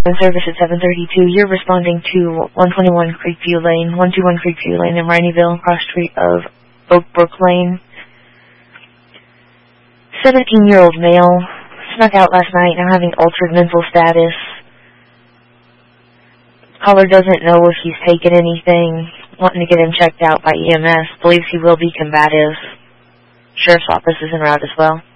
service at 732. You're responding to 121 Creekview Lane, 121 Creekview Lane in Rhineyville, cross street of Oak Brook Lane. 17-year-old male, snuck out last night, now having altered mental status. Caller doesn't know if he's taken anything, wanting to get him checked out by EMS, believes he will be combative. Sheriff's office is en route as well.